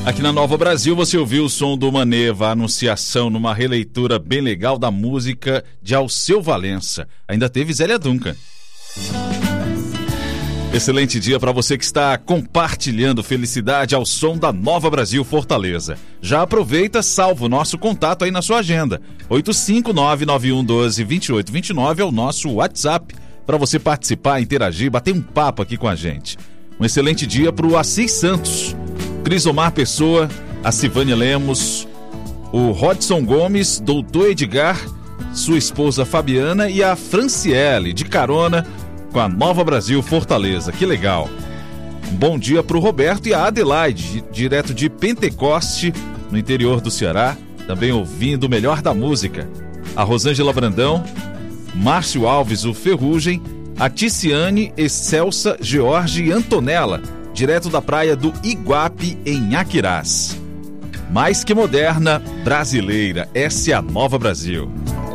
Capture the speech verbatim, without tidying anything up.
Aqui na Nova Brasil você ouviu o som do Maneva, a Anunciação, numa releitura bem legal da música de Alceu Valença. Ainda teve Zélia Duncan. Excelente dia para você que está compartilhando felicidade ao som da Nova Brasil Fortaleza. Já aproveita, salva o nosso contato aí na sua agenda. oito cinco nove nove um um dois dois oito dois nove é o nosso WhatsApp para você participar, interagir, bater um papo aqui com a gente. Um excelente dia para o Assis Santos, Crisomar Pessoa, a Sivânia Lemos, o Rodson Gomes, Doutor Edgar, sua esposa Fabiana e a Franciele, de carona com a Nova Brasil Fortaleza. Que legal. Um bom dia para o Roberto e a Adelaide, direto de Pentecoste, no interior do Ceará, também ouvindo o melhor da música. A Rosângela Brandão, Márcio Alves, o Ferrugem, a Ticiane, Excelsa, George e Antonella, direto da praia do Iguape, em Aquirás. Mais que moderna, brasileira, essa é a Nova Brasil.